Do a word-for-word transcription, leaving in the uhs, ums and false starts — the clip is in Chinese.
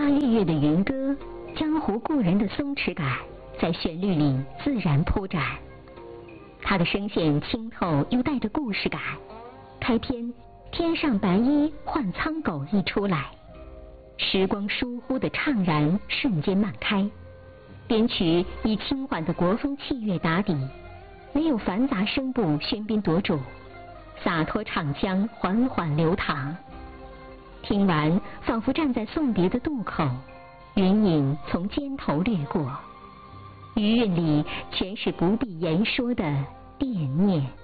八月月的云歌，江湖故人的松弛感在旋律里自然铺展。他的声线清透又带着故事感。开篇天上白衣换苍狗一出来，时光疏忽的怅然瞬间漫开。编曲以轻缓的国风器乐打底，没有繁杂声部喧宾夺主，洒脱唱腔缓缓流淌。听完仿佛站在送别的渡口，云影从肩头掠过，余韵里全是不必言说的惦念。